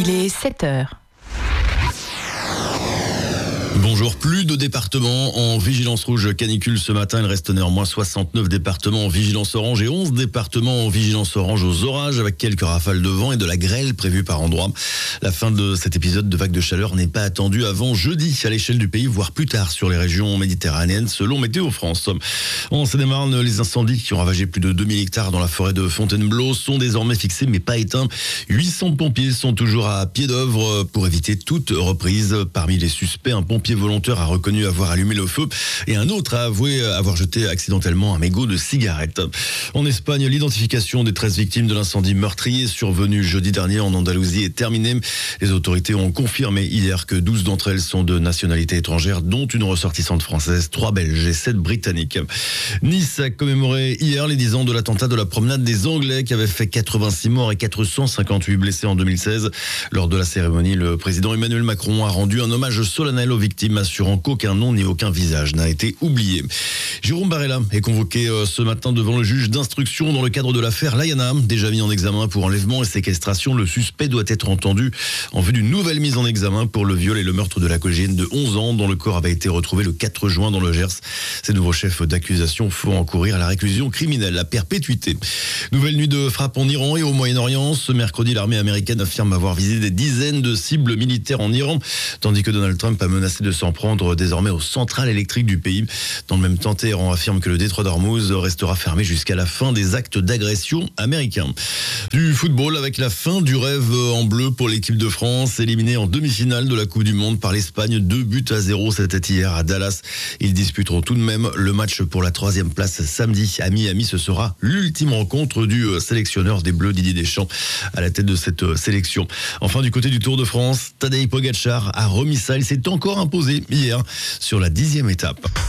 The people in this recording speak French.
Il est 7 heures. Bonjour, plus de départements en vigilance rouge canicule ce matin. Il reste néanmoins 69 départements en vigilance orange et 11 départements en vigilance orange aux orages avec quelques rafales de vent et de la grêle prévues par endroits. La fin de cet épisode de vague de chaleur n'est pas attendue avant jeudi à l'échelle du pays, voire plus tard sur les régions méditerranéennes selon Météo France. En Seine-et-Marne, les incendies qui ont ravagé plus de 2000 hectares dans la forêt de Fontainebleau sont désormais fixés mais pas éteints. 800 pompiers sont toujours à pied d'œuvre pour éviter toute reprise. Parmi les suspects, un pompier volontaire a reconnu avoir allumé le feu et un autre a avoué avoir jeté accidentellement un mégot de cigarette. En Espagne, l'identification des 13 victimes de l'incendie meurtrier survenu jeudi dernier en Andalousie est terminée. Les autorités ont confirmé hier que 12 d'entre elles sont de nationalité étrangère, dont une ressortissante française, 3 Belges et 7 Britanniques. Nice a commémoré hier les 10 ans de l'attentat de la promenade des Anglais qui avait fait 86 morts et 458 blessés en 2016. Lors de la cérémonie, le président Emmanuel Macron a rendu un hommage solennel aux victimes, assurant qu'aucun nom ni aucun visage n'a été oublié. Jérôme Barella est convoqué ce matin devant le juge d'instruction dans le cadre de l'affaire Layana. Déjà mis en examen pour enlèvement et séquestration, le suspect doit être entendu en vue d'une nouvelle mise en examen pour le viol et le meurtre de la collégienne de 11 ans dont le corps avait été retrouvé le 4 juin dans le Gers. Ces nouveaux chefs d'accusation font encourir à la réclusion criminelle à perpétuité. Nouvelle nuit de frappe en Iran et au Moyen-Orient. Ce mercredi, l'armée américaine affirme avoir visé des dizaines de cibles militaires en Iran, tandis que Donald Trump a menacé de s'en prendre désormais aux centrales électriques du pays. Dans le même temps, Téhéran affirme que le détroit d'Ormuz restera fermé jusqu'à la fin des actes d'agression américains. Du football avec la fin du rêve en bleu pour l'équipe de France, éliminée en demi-finale de la Coupe du Monde par l'Espagne, 2-0, c'était hier à Dallas. Ils disputeront tout de même le match pour la 3e place samedi à Miami. Ce sera l'ultime rencontre du sélectionneur des Bleus, Didier Deschamps, à la tête de cette sélection. Enfin, du côté du Tour de France, Tadej Pogačar a remis ça. Il s'est encore imposé hier sur la 10e étape.